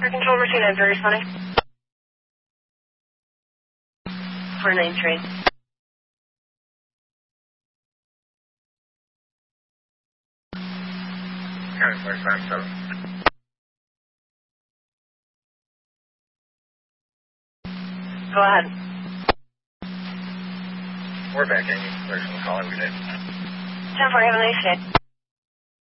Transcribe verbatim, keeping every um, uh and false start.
Air control routine, I'm very funny. four nine three. County four five seven. Go ahead. We're back in. There's some calling we did. ten four, have a nice day.